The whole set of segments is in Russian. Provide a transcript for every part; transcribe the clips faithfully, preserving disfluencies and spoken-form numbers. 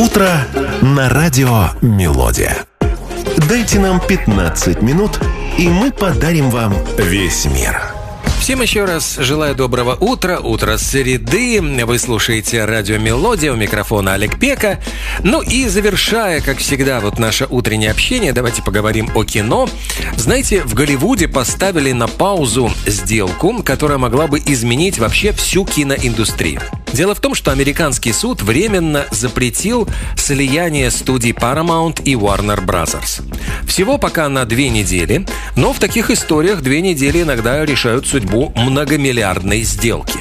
Утро на радио «Мелодия». Дайте нам пятнадцать минут, и мы подарим вам весь мир. Всем еще раз желаю доброго утра, утро среды. Вы слушаете радио «Мелодия», у микрофона Олег Пека. Ну и завершая, как всегда, вот наше утреннее общение, давайте поговорим о кино. Знаете, в Голливуде поставили на паузу сделку, которая могла бы изменить вообще всю киноиндустрию. Дело в том, что американский суд временно запретил слияние студий Paramount и Warner Brothers. Всего пока на две недели, но в таких историях две недели иногда решают судьбу многомиллиардной сделки.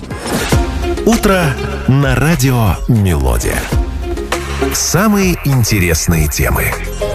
Утро на радио «Мелодия». Самые интересные темы.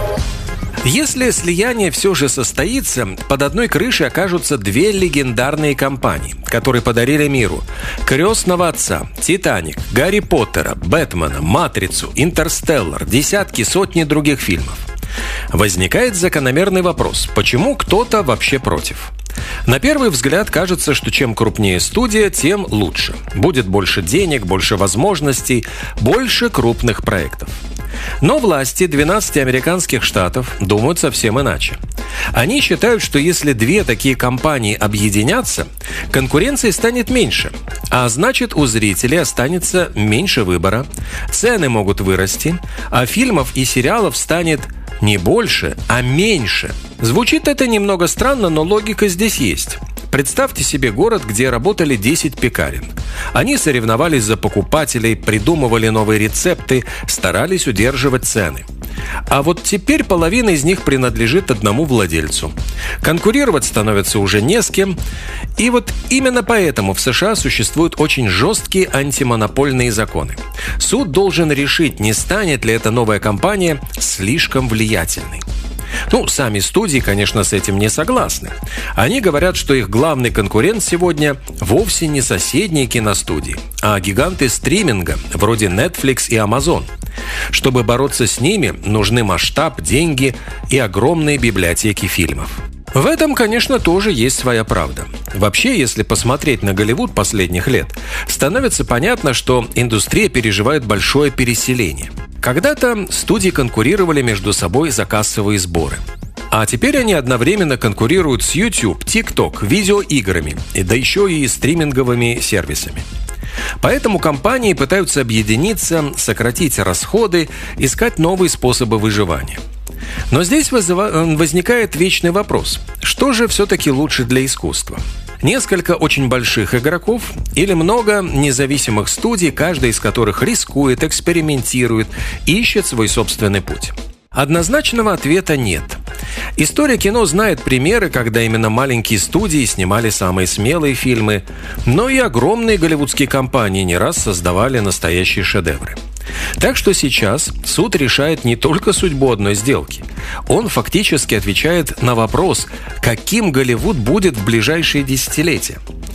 Если слияние все же состоится, под одной крышей окажутся две легендарные компании, которые подарили миру «Крестного отца», «Титаник», «Гарри Поттера», «Бэтмена», «Матрицу», «Интерстеллар», десятки, сотни других фильмов. Возникает закономерный вопрос, почему кто-то вообще против? На первый взгляд кажется, что чем крупнее студия, тем лучше. Будет больше денег, больше возможностей, больше крупных проектов. Но власти двенадцати американских штатов думают совсем иначе. Они считают, что если две такие компании объединятся, конкуренции станет меньше, а значит, у зрителей останется меньше выбора, цены могут вырасти, а фильмов и сериалов станет не больше, а меньше. Звучит это немного странно, но логика здесь есть. Представьте себе город, где работали десять пекарен. Они соревновались за покупателей, придумывали новые рецепты, старались удерживать цены. А вот теперь половина из них принадлежит одному владельцу. Конкурировать становится уже не с кем. И вот именно поэтому в США существуют очень жесткие антимонопольные законы. Суд должен решить, не станет ли эта новая компания слишком влиятельной. Ну, сами студии, конечно, с этим не согласны. Они говорят, что их главный конкурент сегодня вовсе не соседние киностудии, а гиганты стриминга, вроде Netflix и Amazon. Чтобы бороться с ними, нужны масштаб, деньги и огромные библиотеки фильмов. В этом, конечно, тоже есть своя правда. Вообще, если посмотреть на Голливуд последних лет, становится понятно, что индустрия переживает большое переселение. Когда-то студии конкурировали между собой за кассовые сборы. А теперь они одновременно конкурируют с YouTube, TikTok, видеоиграми, и да еще и стриминговыми сервисами. Поэтому компании пытаются объединиться, сократить расходы, искать новые способы выживания. Но здесь вызыва... возникает вечный вопрос. Что же все-таки лучше для искусства? Несколько очень больших игроков или много независимых студий, каждая из которых рискует, экспериментирует, ищет свой собственный путь? Однозначного ответа нет. История кино знает примеры, когда именно маленькие студии снимали самые смелые фильмы, но и огромные голливудские компании не раз создавали настоящие шедевры. Так что сейчас суд решает не только судьбу одной сделки. Он фактически отвечает на вопрос, каким Голливуд будет в ближайшие десятилетия.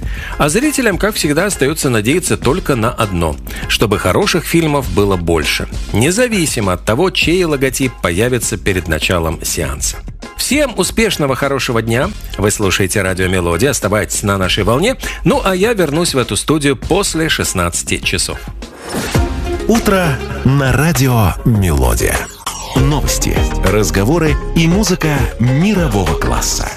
А зрителям, как всегда, остается надеяться только на одно – чтобы хороших фильмов было больше, независимо от того, чей логотип появится перед началом сеанса. Всем успешного, хорошего дня. Вы слушаете радио «Мелодия», оставайтесь на нашей волне. Ну, а я вернусь в эту студию после шестнадцати часов. Утро на радио «Мелодия». Новости, разговоры и музыка мирового класса.